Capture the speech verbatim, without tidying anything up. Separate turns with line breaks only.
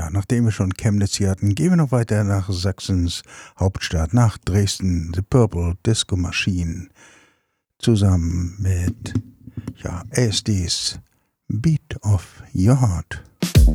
Ja, nachdem wir schon Chemnitz hier hatten, gehen wir noch weiter nach Sachsens Hauptstadt, nach Dresden. The Purple Disco Machine. Zusammen mit ja, A S Ds Beat of Your Heart.